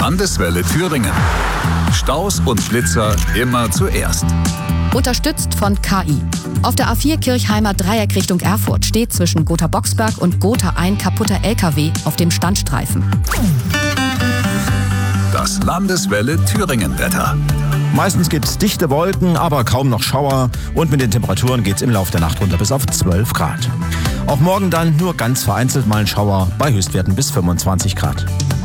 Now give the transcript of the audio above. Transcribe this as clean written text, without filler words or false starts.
Landeswelle Thüringen. Staus und Blitzer immer zuerst. Unterstützt von KI. Auf der A4 Kirchheimer Dreieck Richtung Erfurt steht zwischen Gotha-Boxberg und Gotha ein kaputter LKW auf dem Standstreifen. Das Landeswelle Thüringen-Wetter. Meistens gibt's dichte Wolken, aber kaum noch Schauer. Und mit den Temperaturen geht's im Laufe der Nacht runter bis auf 12 Grad. Auch morgen dann nur ganz vereinzelt mal ein Schauer bei Höchstwerten bis 25 Grad.